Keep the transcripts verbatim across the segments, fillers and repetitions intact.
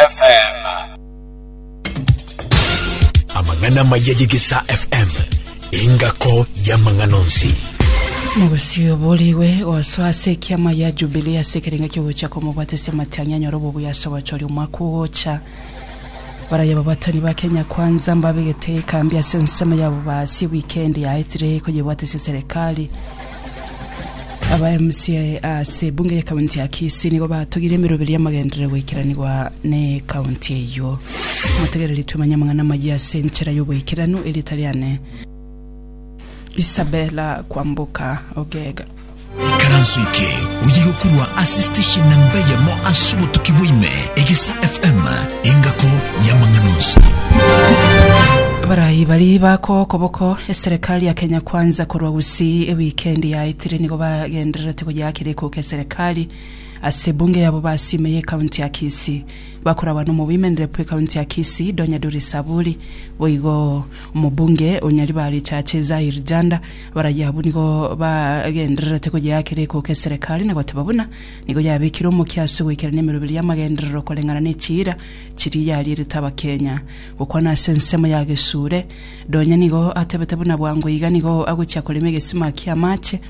F M. Amangana mayagigisa F M. Ingako ya manganonsi. Mugusio boliwe oswase kyama ya Jubilee ya sekerenga cyo cyako mubatese matanya nyorobo buyasho bacori umwakuocha baraye babatani ba Kenya Kwanza mbabegete kambi ya sensema yabo basi weekend ya itire ko yebwatese serikali aba M C A se bunge ya county ya Kisii nigo batugire mirobiri y'amagendere wekiranirwa ne county yo mutegerere tumanya mangana maji ya senchera yo wekirano elitaliane Isabella Kwambuka Ogega Karansuike ujigo kurwa assistation nambeya mo asubo tukibwime Egisa F M ingako ya manganonsi barayi bari bako koboko serikali ya Kenya Kwanza kurwa gusi weekend ya itire nigo bagendera tiko yakire ko ke serikali asebunge yabo basimeye county ya Kisii bakora abantu mu women rep county ya Kisii Donya Duri Saburi boigo umubunge onyari bari cyaceza irjanda barayabu nigo bagendera teko yakire ko ke serikali na batababuna nigo yabikira mu kyaso wekera ne mirubiri y'amagendero kolengana ne kira kiri yari ritaba Kenya uko na sensema yagesure Donya nigo atebetabuna bwango yiga nigo agukya kolemege sima kyamache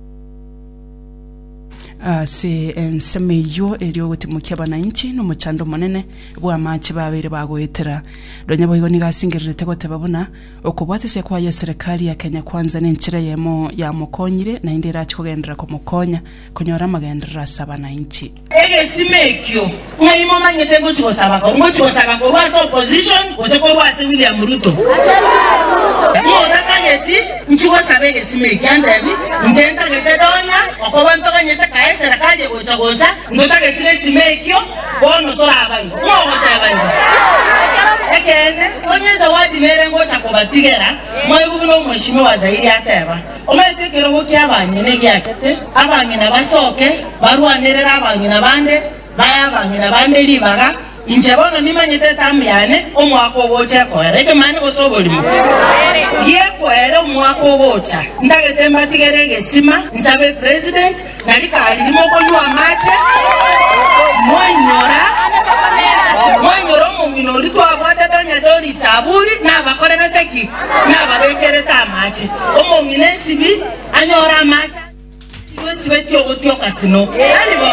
Uh, se ensemeyo elio guti mukiaba ninety no muchando monene bwa machi babere bagoetera Donya boigo nigasingirite ko tababuna okubwate se kwa ya serikali ya Kenya Kwanza n'enchira yemo ya mukonyire na indira chikogendera ko mukonya konyora magendera saba ninety ege simekyo mwimo manyete ngo chigosaba ko ngo chigosaba ko wa opposition ose ko wa se William Ruto mo takanyeti nchigosaba ege simekyo andabi njenta ngete Donya okobanto kanyete ka serikali gocha gocha ndota getire simekyo bono torabai mo gotabai ekene onyeza wadi mere ngocha kobatigera mwe buno mweshime wa zaidi ateba ometekero boki abanyene gyakete abanyina basoke barwanerera abanyina bande baya abanyina bande libaga injebono nimanyete tamyane omwako bocha koreke mane gosoboli mu ye kwere omwako bocha ndagete mbatigere gesima nsabe president nalikali limoko nywa mache mwanyora mwanyora mungino litwa bwata Donya Duri Saburi na bakore na teki na babekere ta mache omungine sibi anyora mache wesi betyo gotyo kasino alibo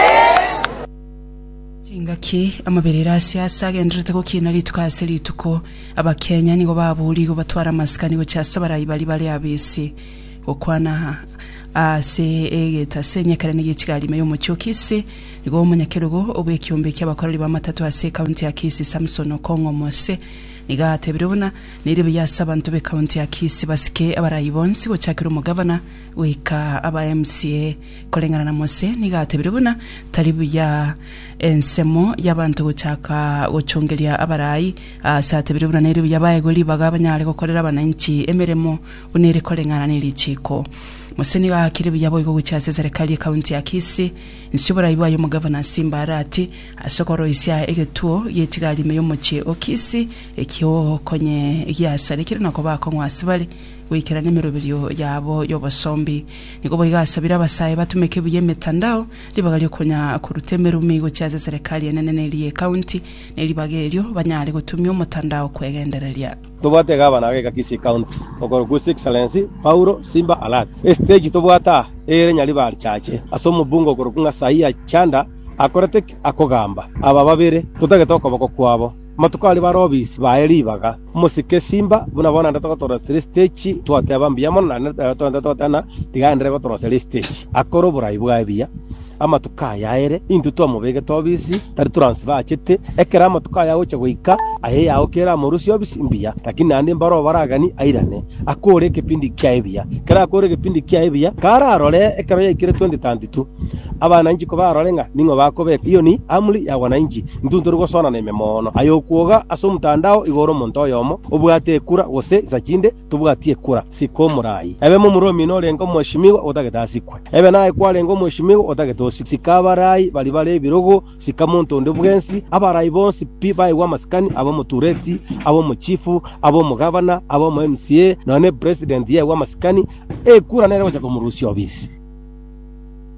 ingaki amaberera siasa gendrete ko kinali tukaseli tuko abakenya nigo babuli go batwara maskani go cyasa barayi bali bali abisi okwana ase egeta senyekara n'igikigali meyo mu cyokisi nigo umunyakerugo obwekyombe cy'abakorari ba matatu ase county ya Kisii Samson Okongo Mose nigate birubona niribe yasabantu be county ya Kisii basike abarayi bonsi bocyakira umugavana wika aba M C A kolengana na Mose nigate birubona taribu ya ensemo y'abantu gucaka gucungeria abarayi asate birubona niribe yabaye goli bagabanyare gukorera abananchi emeremo unire kolengana n'iriciko Museni wa kiribi yabo iko gucyase serikali ya county ya Kisii nsubura ibayo mugavana Simba Arati asokoro isia egetuo yekigali meyo muci okisi ekyo konye yasarikira nako bako wasibali wikira nemerobiriyo yabo yobosombi niko boyigasabira abasaye batumeke biye metandao libagalyo konya kurutemera umigo cyase serikali ya neneneliye county nelibagelyo banyale gutumyo mutandao kwegenderelia tubate gabana bega Kisii county okoro His Excellency Paulo Simba Arati stage tubwata ere nyali bali chache asomo bungo okoro kunga saia chanda akorete akogamba aba babere tutagetoka bako kwabo matukali barobisi baelibaga musike Simba bunabona ndatoka tora stage twate abambiyamo na twatana tigandre batora stage akoro burayibwa bia amatuka yaere intu to mubege tobisi tari transfer chete ekera amatuka yawo chegwika ahe yawo kera murusyo bisimbia lakini ande mbaro baragani airane akore kipindi kyaibia kera akore kipindi kyaibia kara arole ekero yekire twenty twenty-two abana inji ko barolenga ningo bakobe iyo ni amuli ya wananchi ndundu rugo sona ne memono ayokuoga aso mtandao igoro monto yomo ubwate kura wose zakinde tubwatie kura siko murai ebe mu muromi no lengo mweshimiwa otagetasikwe ebe nae kwa lengo mweshimiwa otageta sikabarai bali bale birogo sikamonto ndobwensi abarai bonsi piba iwa maskani abo mutureti abo mu chifu abo mu governor abo mu M C A none president ye wa maskani e kura nere wacha kumurusio bisi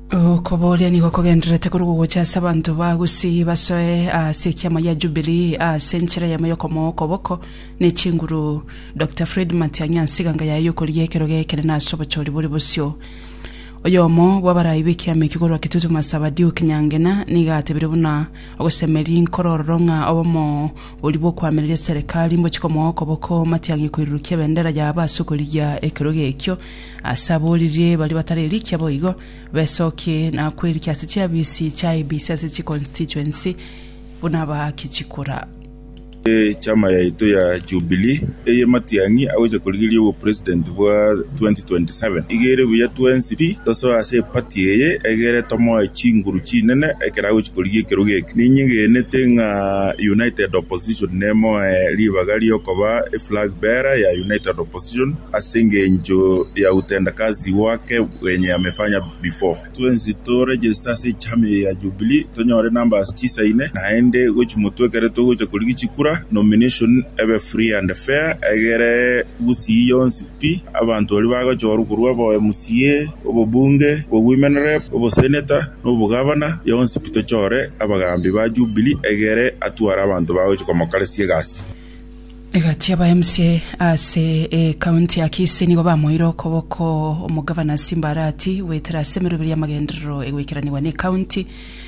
Kobolia ni kokogenderete kurugo cha sabantu bagusi basoe asikiama ya Jubilee a senchera ya mayo komo koboko ne chinguru Doctor Fred Matiang'i siganga ya yuko liyekeroge kene na sobo choli buri busyo oyomo wabara ibiki ya mikigoro kitutu masabadi ukinyangena nigate birubuna ogosemeri nkororonga obomo olibo kwamelya serikali mbo chikomo koboko Matiang'i kwirurukia bendera ya basukuliya ekeroge ekyo asabolire bali batareli kyabo igo besoke na kweli kiasi cha B C cha B C C constituency bunaba kichikura E chama ya ito ya Jubilee eye Matiang'i aweje kuligili uwo president wa twenty twenty-seven igere buya twenty P toso ase party eye egere tomo echinguru chinene ekera aweje kuligili keruge ninyige netenga United Opposition nemo e libagali yokoba e flag bearer ya United Opposition asenge njo ya utenda kazi wake wenye amefanya before twenty to register se chama ya Jubilee tonyore numbers chisa ine naende gochi mutwe kere to gochi kuligili chikura nomination ebe free and fair egere usi yonsi pi abantu oli bago chorukuru abo M C A obo bunge obo women rep obo senator obo governor yonsi pito chore abagambi ba Jubilee egere atwara abantu bago chikomokale siegasi egati aba M C A ase e county ya Kisii nigo bamoiro koboko omugavana Simbarati wetera semerubiri ya magendero egwikiraniwa ne county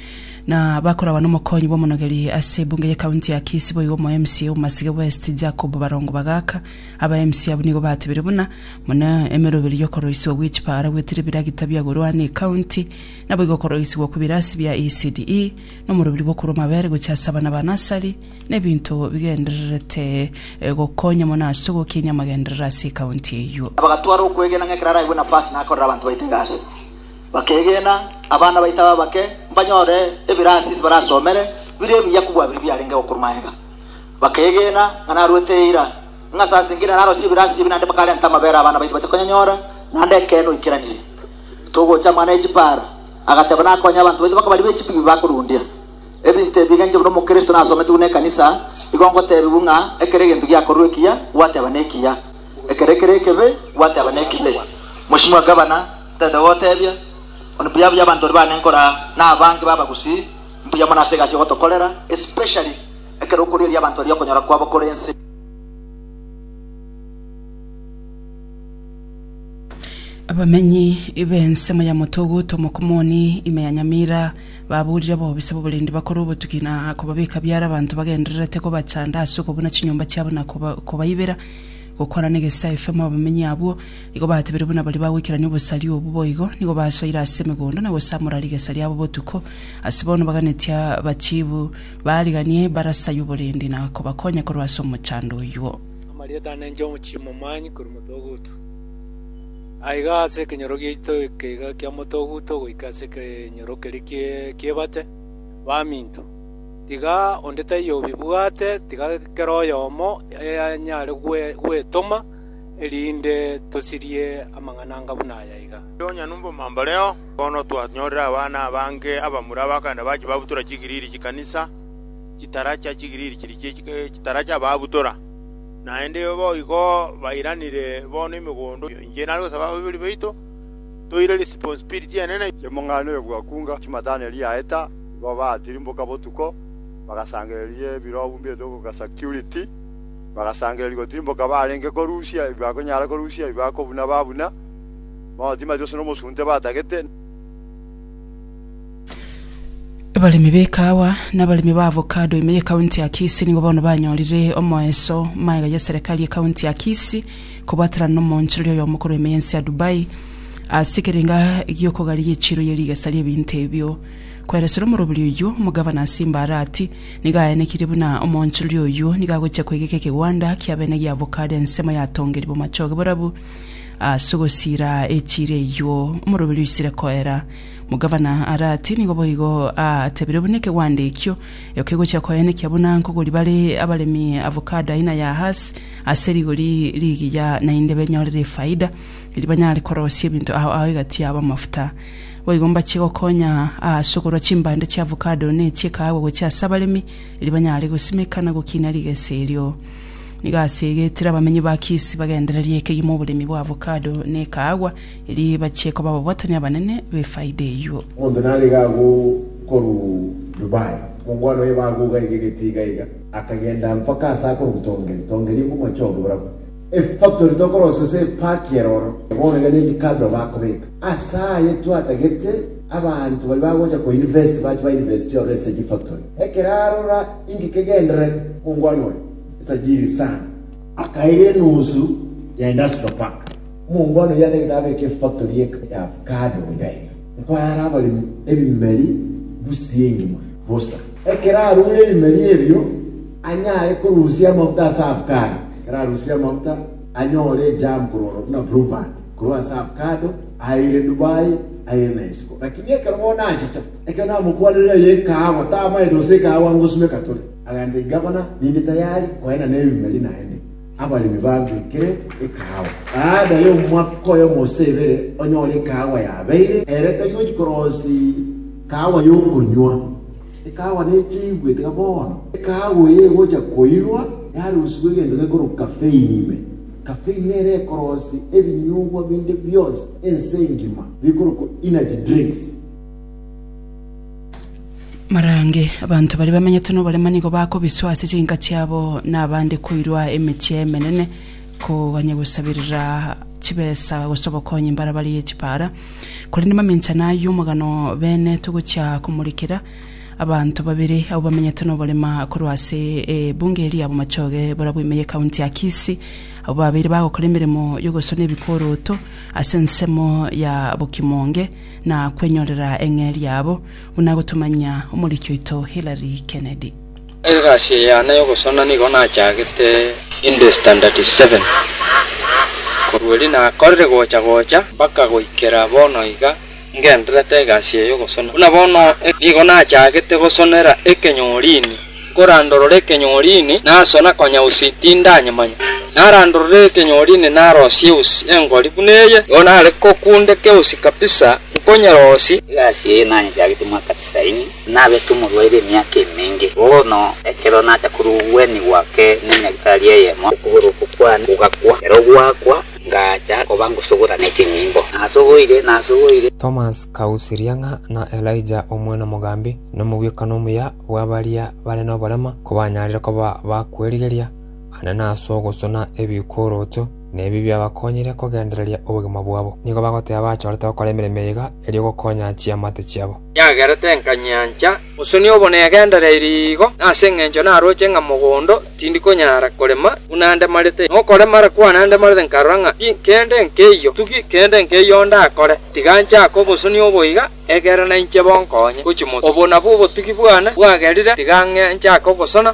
na bakora wano mukonyi bo monogeri ase bunge ya county ya Kisii bo igo mo M C A umasige West Jacob Barongo Bagaka aba M C A bunigo batebere buna mona emeroberi yokoroisi which para wetiribira gitabya gorwane county nabo igo koroisi wo kubirasi bya E C D E no murobiri bo kuroma bere go cyasaba na banasari nebintu bigenderete gokonya mona sugo Kenya magendera ase county yo abagatwara ukwegena ngekirara iwe na fast na akora abantu baitengase bakegena abana baitaba bake mbanyore ebirasi barasomere bire biya kubwa biri byarenge okurumahega bakegena ngana ruteira ngasasingira naro sibirasi binande bakale ntamabera abana baitaba konyanyora nande keno ikiranire togo cha manage para agatebana konya abantu baitaba bakabali bechipi bakurundia ebinte biganje bro mukristo nasome tune kanisa igongo tebunga ekerege ndugi akorukia wate abanekia ekerekerekebe wate abanekile mushimwa gabana tada wotebya on puya bya bantu bane nkora na abangi baba gusi mpuya mana sega cyo tokolera especially ekero kuri ya bantu yo konyora kwa bakorense abamenyi ibense mu ya mutogo tomokomoni imeyanyamira baburira bo bisabo bulindi bakora ubutukina ko babika byara abantu bagenderete ko bacanda asuko buna kinyumba cyabona ko bayibera gukora negesa F M abamenyi abo igo batebere buna bali bawikiranye ubusali obubo igo nigo basoira asemegondo nawe samura ligesali abo botuko asibono baganetya bachibu baliganye barasa y'ubulindi nako bakonya ko rwaso mu cyando yo Marieta nenjo mu chimumanyi kuri mutogutu aiga se kenyoroge ito kega kya mutogutu goikase ke nyoroke likie kiebate ba minto tiga ondeta yo bibwate tiga kero yomo anyale gwe gwe toma elinde tosirie amangananga bunaya iga yonya numbo mambaleo kono twanyorera abana bange abamura bakanda baji babutura kigiriri kikanisa kitaracha kigiriri kirike kitaracha babutura naende yobo iko bairanire bono imigondo inge nalgo sababu bibiri beito toire responsibility enene yemongano yobwakunga kimadane liaeta baba atirimboka botuko bagasangererie birobumbye doko ka security bagasangererie gotimbo kabarenge ko Russia ibako nyara ko Russia ibako buna babuna batima joso no musunte batagete balimi bekawa n'abalimi ba avocado imeye county ya Kisii nigo bono banyorire omoeso maiga ya serikali ya county ya Kisii kubatira no monchiro yo mukuru emeyensi ya Dubai asikeringa igiyoko gali yiciro yeligasali ebintebyo kweresero mu rubuli uyu mugavana Simbarati nigaye kiribuna omonchiro uyu nigagocha kwegeke Rwanda kyabene ya avocado ensema yatongera bo machoge borabu asugosira echire yo mu rubuli usire koera mugavana Arati nigo boyigo atebire buneke wandekyo yokego cha koene kyabuna nko guli bale abalemi avocado ina ya has aseri guli ligi ya nainde benyorere faida ilibanyali korosi bintu aho aho gati aba mafuta wigomba chiko konya asukuro chimbande cha avocado ne chikawe go cha sabalemi ilibanyali gusimekana gukina ligeselyo nigasigitira abamenyi ba Kisi bagendererie kigimo obulimi bwa avocado ne kaagwa iri bacheko babo botani abanene befaide yo ondo nali gago koru Dubai mungwano ye baguga igegetiga iga akagenda mpaka sako gutongera tongera ingumo chogo bravo e factory tokoro sose pakieroro ngone gane jikadro bakobeka asa yetu atagete abantu bali bagoja ko invest baje ba invest yo research factory ekerarora ingi kegendere mungwano tajiri sana akaire nusu ya industrial park mungwano yade ndabe ke factory ya avocado ngai kwa araba li ebimeli busiyengima bosa ekerarura ebimeli ebyo anyale ko Rusia mafuta sa avocado era Rusia mafuta anyole jam kuroro na proven kurwa sa avocado aire Dubai aire Mexico lakini ekarona achicha ekana mukwalira ye kawa tama edose kawa ngusume katole agande governor nindi tayari kwaena ne bimeli naende abali mibantu kire ekawa ada yo mwako yo mosevere onyole kawa ya beire ereta yo jikorosi kawa yo kunywa ekawa ne chigwe tigabona ekawa ye goja koirwa yari usubwe ngende ko caffeine ime caffeine re korosi ebinyugwa binde byose ensengima bikoro ko energy drinks marange abantu bari bamenye tuno bari manigo bako biswase cinga cyabo nabande kuirwa emitie menene ko banyegusabirira kibesa gusobokonye imbara bari yekipara kuri ndima menchana y'umugano bene tugucya kumurikira abantu babiri abo bamenye tuno barema kurwase e, bungeri abo macoge barabwimeye county ya Kisi abo babiri bagokora imirimo yo gusona ibikoroto asensemo ya Bukimonge na kwenyorera engeri yabo unagotumanya umurikyo ito Hillary Kennedy Ergasi ya nayo gusona nigo na cyagete in the standard seven kurweli na korre gocha gocha baka goikera bono iga ngendrete gasi yo gusona una bono nigo na cyagete gusonera ekenyorini korandorore kenyorini na sona konya usitinda nyamanya narandorore kenyorini na rosius engoli buneye yona ale kokunde ke usikapisa konya rosi gasi na nyagite mwaka tisaini nabe tumurwere myaka mingi ono ekero na takuruweni wake nenya gitarie yemo kuguru kukwana ugakwa ero gwakwa ngacha kobangu sugura nechinyimbo nasogoire nasogoire Thomas Kausirianga na Elijah Omwena Mugambi no mubikano muya wabalia bale no barama kubanyarira ko bakwerigeria anana asogosona ebikoroto nebi byabakonyire kogendereria obugima bwabo niko bagote abachoreta okole miremega eri gokonya chia mate chiabo yagerete enkanyancha usoni obone yagendere irigo nasengenjo naroche nga mugondo tindi konyara kolema unande marete no kole mara kwa nande marete nkaranga kende nkeyo tuki kende nkeyo ndakore tigancha ko busoni oboiga egera na inche bonkonye kuchimo obona bubo tukibwana bwagerire tigange ncha ko busona